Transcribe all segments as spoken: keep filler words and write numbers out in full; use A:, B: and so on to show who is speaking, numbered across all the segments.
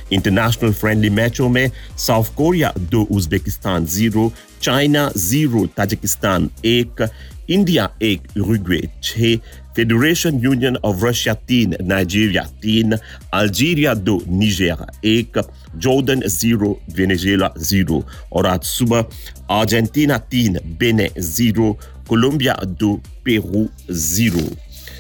A: International friendly मैचों में south Korea दो, Uzbekistan zero, China zero, Tajikistan एक, इंडिया एक, उरुग्वे छह, फेडरेशन यूनियन ऑफ रशिया तीन, नाइजीरिया तीन, अल्जीरिया दो, निजेर एक, जॉर्डन जीरो, वेनेजुएला जीरो और आज सुबह अर्जेंटीना तीन, बेने जीरो, कोलंबिया दो, Peru zero.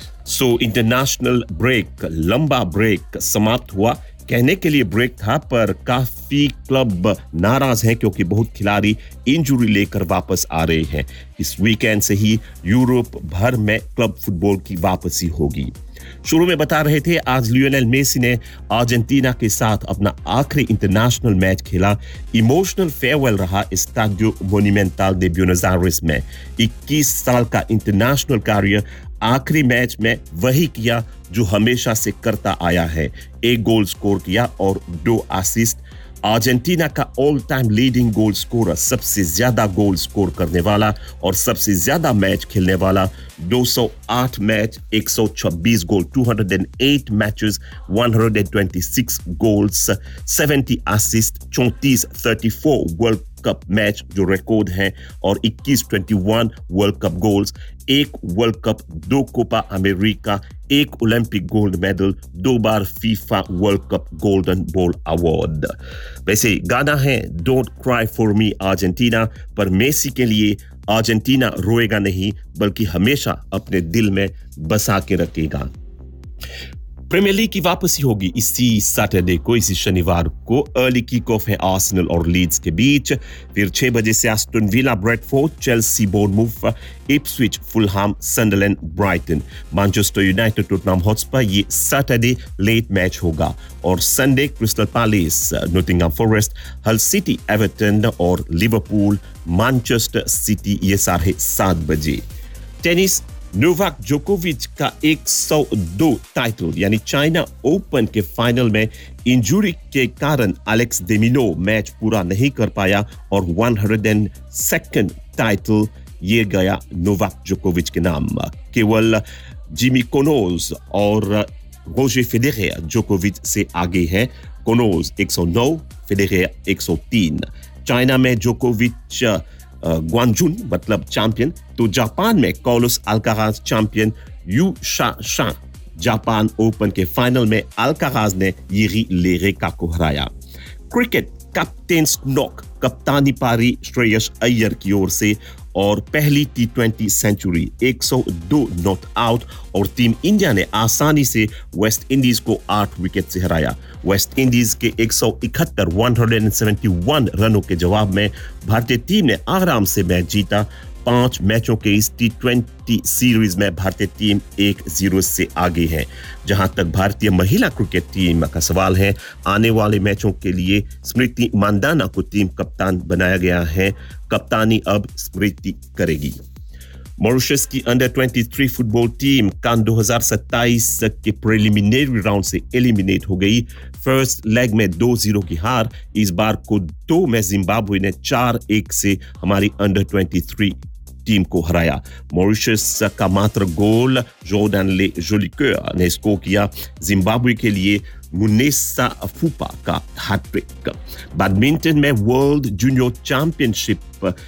A: So international break, लंबा ब्रेक समाप्त हुआ। कहने के लिए ब्रेक था पर काफी क्लब नाराज हैं क्योंकि बहुत खिलाड़ी इंजरी लेकर वापस आ रहे हैं। इस वीकेंड से ही यूरोप भर में क्लब फुटबॉल की वापसी होगी। शुरू में बता रहे थे आज लियोनेल मेसी ने अर्जेंटीना के साथ अपना आखिरी इंटरनेशनल मैच खेला। इमोशनल फेयरवेल रहा स्टाडियो मोन्यूमेंटल दे ब्यूनस आयरेस में। इक्कीस साल का इंटरनेशनल कैरियर आखिरी मैच में वही किया जो हमेशा से करता आया है। एक गोल स्कोर किया और दो असिस्ट। अर्जेंटीना का all time leading goal scorer, सबसे ज्यादा गोल स्कोर करने वाला और सबसे ज्यादा मैच खेलने वाला, दो सौ आठ मैच, एक सौ छब्बीस गोल, दो सौ आठ मैचेस, एक सौ छब्बीस गोल्स, सत्तर असिस्ट, चौंतीस चौंतीस वर्ल्ड कप मैच जो रिकॉर्ड हैं और इक्कीस इक्कीस वर्ल्ड कप गोल्स, एक वर्ल्ड कप, दो कोपा अमेरिका, एक ओलंपिक गोल्ड मेडल, दो बार FIFA world cup golden ball award. वैसे गाना है don't cry for me Argentina, पर मेसी के लिए अर्जेंटीना रोएगा नहीं बल्कि हमेशा अपने दिल में बसा के रखेगा। प्रीमियर लीग की वापसी होगी इसी सैटरडे को, इसी शनिवार को। अर्ली किक ऑफ है आर्सेनल और लीड्स के बीच। फिर छह बजे से Aston villa Bradford, Chelsea बोर्नमूथ, Ipswich Fulham, सनडरलैंड Brighton, Manchester United Tottenham Hotspur. ये सैटरडे लेट मैच होगा और Sunday crystal palace, Nottingham forest, हल सिटी एवर्टन और लिवरपूल मैनचेस्टर सिटी, ये साढ़े सात बजे। टेनिस, नोवाक जोकोविच का एक सौ दो टाइटल यानी चाइना ओपन के फाइनल में इंजरी के कारण एलेक्स डेमिनो मैच पूरा नहीं कर पाया और एक सौ दो टाइटल ये गया नोवाक जोकोविच के नाम। केवल जिमी कोनोज और रोजर फेडरेर जोकोविच से आगे हैं। कोनोज एक सौ नौ, फेडरेर एक सौ तीन। चाइना में जोकोविच ग्वांजुन मतलब चैंपियन, तो जापान में कार्लोस अल्काराज चैंपियन, यू शा शा जापान ओपन के फाइनल में अल्काराज ने यिरी लेरेका को हराया। क्रिकेट, कैप्टेन्स नॉक, कप्तानी पारी श्रेयस अय्यर की ओर से और पहली टी ट्वेंटी सेंचुरी, एक सौ दो नॉट आउट और टीम इंडिया ने आसानी से वेस्ट इंडीज को आठ विकेट से हराया। वेस्ट इंडीज के एक सौ इकहत्तर एक सौ इकहत्तर रनों के जवाब में भारतीय टीम ने आराम से मैच जीता। पांच मैचों के इस टी ट्वेंटी सीरीज में भारतीय टीम एक जीरो से आगे है। जहां तक भारतीय महिला क्रिकेट टीम का सवाल है, आने वाले मैचों के लिए स्मृति मांदाना को टीम कप्तान बनाया गया है। कप्तानी अब स्मृति करेगी। मॉरिशस की अंडर तेईस फुटबॉल टीम कान दो हज़ार सत्ताईस के प्रिलिमिनरी राउंड से एलिमिनेट हो गई। फर्स्ट लेग में दो जीरो की हार। इस बार को दो में जिम्बाब्वे ने चार एक से हमारी अंडर तेईस टीम को हराया। मॉरिशस का मात्र गोल जॉर्डन ले जोलिकर ने स्कोर किया। जिम्बाब्वे के लिए मुनेसा फूपा का हैट्रिक। बैडमिंटन में वर्ल्ड जूनियर चैंपियनशिप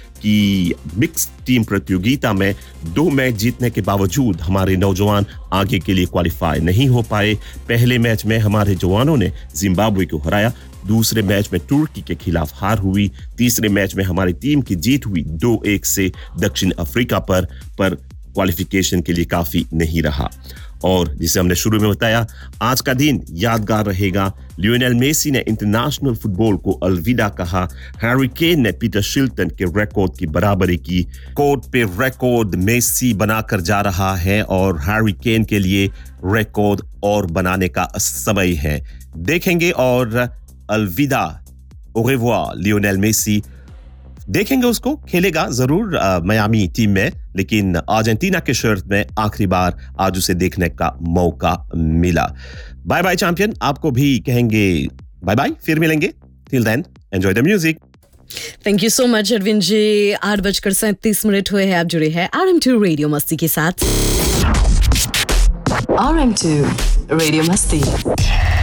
A: की मिक्स्ड टीम प्रतियोगिता में दो मैच जीतने के बावजूद हमारे नौजवान आगे के लिए क्वालिफाई नहीं हो पाए। पहले मैच में हमारे जवानों ने जिम्बाब्वे को हराया, दूसरे मैच में तुर्की के खिलाफ हार हुई, तीसरे मैच में हमारी टीम की जीत हुई दो एक से दक्षिण अफ्रीका पर पर क्वालिफिकेशन के लिए काफी नहीं रहा। और जिसे हमने शुरू में बताया, आज का दिन यादगार रहेगा। लियोनेल मेसी ने इंटरनेशनल फुटबॉल को अलविदा कहा। हैरी केन ने पीटर शिल्टन के रिकॉर्ड की बराबरी की। कोर्ट पे रिकॉर्ड मेसी बनाकर जा रहा है और हैरी केन के लिए रिकॉर्ड और बनाने का समय है। देखेंगे और अलविदा, au revoir लियोनेल मेसी। देखेंगे उसको, खेलेगा जरूर मियामी टीम में, लेकिन अर्जेंटीना के शर्ट में आखिरी बार आज उसे देखने का मौका मिला। बाय बाय चैंपियन, आपको भी कहेंगे बाय बाय, फिर मिलेंगे। Till then enjoy the music.
B: Thank you so much Arvind ji. आठ बजकर सैंतीस मिनट हुए हैं, आप जुड़े हैं आर एम टू रेडियो मस्ती के साथ।
C: आर एम टू रेडियो मस्ती।